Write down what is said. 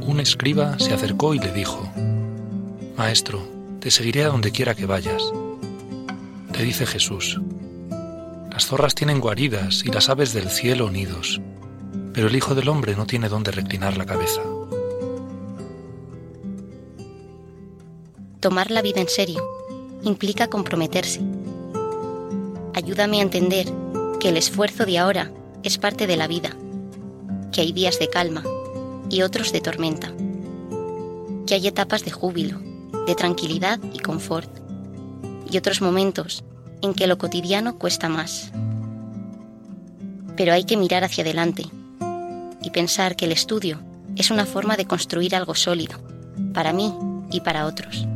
un escriba se acercó y le dijo: «Maestro, te seguiré a donde quiera que vayas». Le dice Jesús: «Las zorras tienen guaridas y las aves del cielo nidos, pero el Hijo del Hombre no tiene dónde reclinar la cabeza». Tomar la vida en serio implica comprometerse. Ayúdame a entender que el esfuerzo de ahora es parte de la vida, que hay días de calma y otros de tormenta, que hay etapas de júbilo, de tranquilidad y confort, y otros momentos en que lo cotidiano cuesta más. Pero hay que mirar hacia adelante y pensar que el estudio es una forma de construir algo sólido, para mí y para otros.